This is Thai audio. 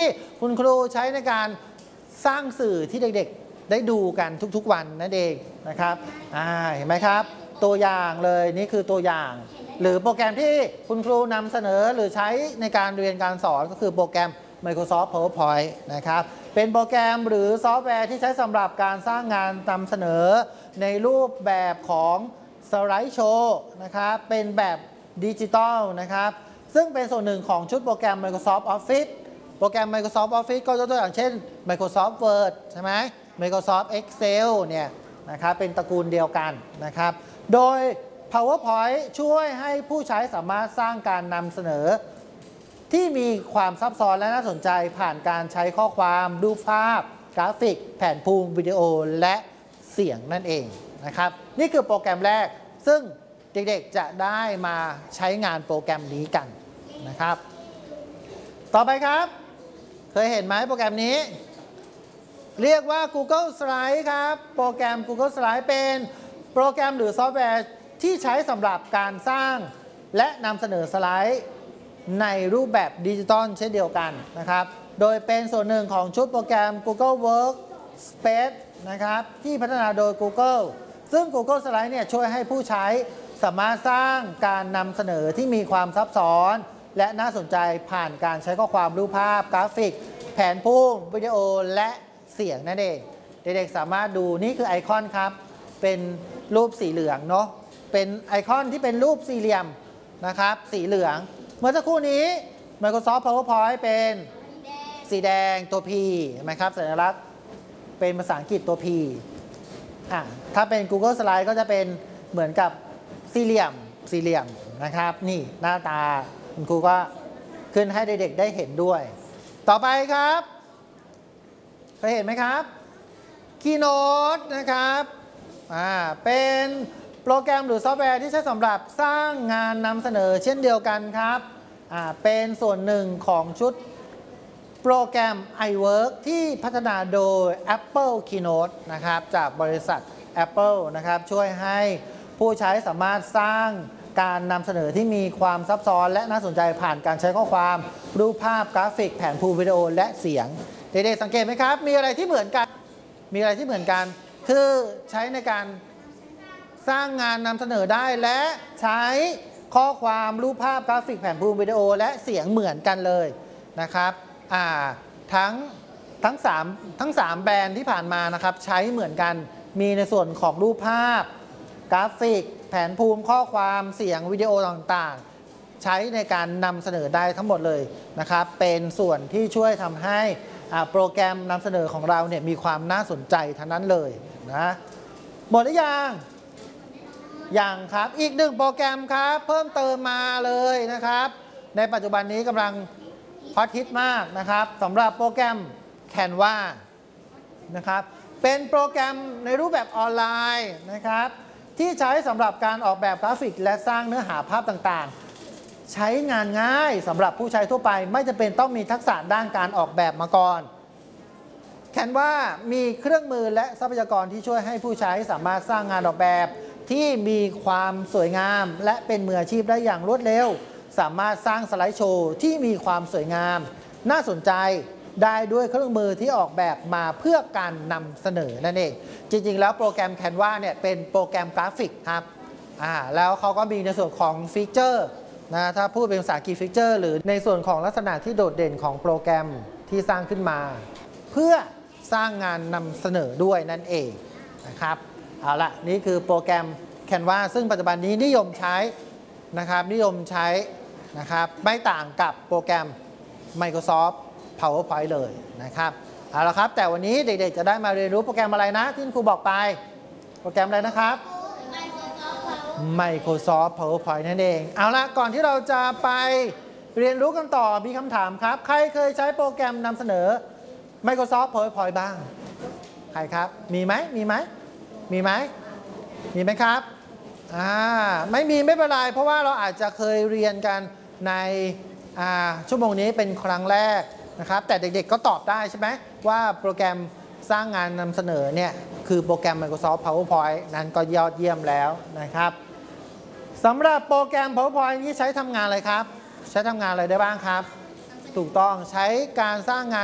คุณครูใช้ในการสร้างสื่อที่เด็กๆได้ดูกันทุกๆวันนั่นเองนะครับเห็นไหมครับตัวอย่างเลยนี่คือตัวอย่างหรือโปรแกรมที่คุณครูนำเสนอหรือใช้ในการเรียนการสอนก็คือโปรแกรม Microsoft PowerPoint นะครับเป็นโปรแกรมหรือซอฟต์แวร์ที่ใช้สำหรับการสร้างงานนำเสนอในรูปแบบของสไลด์โชว์นะครับเป็นแบบดิจิตอลนะครับซึ่งเป็นส่วนหนึ่งของชุดโปรแกรม Microsoft Office โปรแกรม Microsoft Office ก็ยกตัวอย่างเช่น Microsoft Word ใช่ไหม Microsoft Excel เนี่ยนะครับเป็นตระกูลเดียวกันนะครับโดย PowerPoint ช่วยให้ผู้ใช้สามารถสร้างการนำเสนอที่มีความซับซ้อนและน่าสนใจผ่านการใช้ข้อความรูปภาพกราฟิกแผนภูมิวิดีโอและเสียงนั่นเองนะครับนี่คือโปรแกรมแรกซึ่งเด็กๆจะได้มาใช้งานโปรแกรมนี้กันนะครับต่อไปครับเคยเห็นไหมโปรแกรมนี้เรียกว่า Google Slide ครับโปรแกรม Google Slide เป็นโปรแกรมหรือซอฟต์แวร์ที่ใช้สำหรับการสร้างและนำเสนอสไลด์ในรูปแบบดิจิตอลเช่นเดียวกันนะครับโดยเป็นส่วนหนึ่งของชุดโปรแกรม Google Workspace นะครับที่พัฒนาโดย Google ซึ่ง Google Slide เนี่ยช่วยให้ผู้ใช้สามารถสร้างการนำเสนอที่มีความซับซ้อนและน่าสนใจผ่านการใช้ข้อความรูปภาพกราฟิกแผนภูมิวิดีโอและเสียงนั่นเองเด็กๆสามารถดูนี่คือไอคอนครับเป็นรูปสีเหลืองเนาะเป็นไอคอนที่เป็นรูปสี่เหลี่ยมนะครับสีเหลืองเมื่อสักครู่นี้ Microsoft PowerPoint เป็นสีแดงตัว P เห็นไหมครับสัญลักษณ์เป็นภาษาอังกฤษตัว P ถ้าเป็น Google Slide ก็จะเป็นเหมือนกับสี่เหลี่ยมนะครับนี่หน้าตาคุณครูก็ขึ้นให้เด็กๆได้เห็นด้วยต่อไปครับเคยเห็นไหมครับ Keynote นะครับเป็นโปรแกรมหรือซอฟต์แวร์ที่ใช้สำหรับสร้างงานนำเสนอเช่นเดียวกันครับเป็นส่วนหนึ่งของชุดโปรแกรม iWork ที่พัฒนาโดย Apple Keynote นะครับจากบริษัท Apple นะครับช่วยให้ผู้ใช้สามารถสร้างการนำเสนอที่มีความซับซ้อนและน่าสนใจผ่านการใช้ข้อความรูปภาพกราฟิกแผนภูมิวิดีโอและเสียงเด็กๆสังเกตไหมครับมีอะไรที่เหมือนกันคือใช้ในการสร้างงานนำเสนอได้และใช้ข้อความรูปภาพกราฟิกแผนภูมิวิดีโอและเสียงเหมือนกันเลยนะครับทั้ง3แบรนด์ที่ผ่านมานะครับใช้เหมือนกันมีในส่วนของรูปภาพกราฟิกแผนภูมิข้อความเสียงวิดีโอต่างๆใช้ในการนำเสนอได้ทั้งหมดเลยนะครับเป็นส่วนที่ช่วยทำให้โปรแกรมนำเสนอของเราเนี่ยมีความน่าสนใจทั้งนั้นเลยนะหมดหรือยังครับอีกหนึ่งโปรแกรมครับเพิ่มเติมมาเลยนะครับในปัจจุบันนี้กำลังฮอตฮิตมากนะครับสำหรับโปรแกรม Canva นะครับเป็นโปรแกรมในรูปแบบออนไลน์นะครับที่ใช้สำหรับการออกแบบกราฟิกและสร้างเนื้อหาภาพต่างๆใช้งานง่ายสำหรับผู้ใช้ทั่วไปไม่จำเป็นต้องมีทักษะด้านการออกแบบมาก่อน Canva มีเครื่องมือและทรัพยากรที่ช่วยให้ผู้ใช้สามารถสร้างงานออกแบบที่มีความสวยงามและเป็นมืออาชีพได้อย่างรวดเร็วสามารถสร้างสไลด์โชว์ที่มีความสวยงามน่าสนใจได้ด้วยเครื่องมือที่ออกแบบมาเพื่อการนำเสนอนั่นเองจริงๆแล้วโปรแกรม Canva เนี่ยเป็นโปรแกรมกราฟิกครับแล้วเขาก็มีในส่วนของฟีเจอร์นะถ้าพูดเป็นภาษาอังกฤษฟีเจอร์หรือในส่วนของลักษณะที่โดดเด่นของโปรแกรมที่สร้างขึ้นมาเพื่อสร้างงานนำเสนอด้วยนั่นเองนะครับเอาละนี่คือโปรแกรม Canva ซึ่งปัจจุบันนี้นิยมใช้นะครับนะครับไม่ต่างกับโปรแกรม Microsoft PowerPoint เลยนะครับเอาละครับแต่วันนี้เด็กๆจะได้มาเรียนรู้โปรแกรมอะไรนะที่ครูบอกไปโปรแกรมอะไรนะครับ Microsoft PowerPoint นั่นเองเอาละก่อนที่เราจะไปเรียนรู้กันต่อมีคำถามครับใครเคยใช้โปรแกรมนำเสนอ Microsoft PowerPoint บ้างใครครับมีไหมครับไม่มีไม่เป็นไรเพราะว่าเราอาจจะเคยเรียนกันในชั่วโมงนี้เป็นครั้งแรกนะครับแต่เด็กๆก็ตอบได้ใช่ไหมว่าโปรแกรมสร้างงานนำเสนอเนี่ยคือโปรแกรม Microsoft PowerPoint นั้นก็ยอดเยี่ยมแล้วนะครับสำหรับโปรแกรม PowerPoint นี้ใช้ทำงานอะไรครับใช้ทำงานอะไรได้บ้างครับถูกต้องใช้การสร้างงาน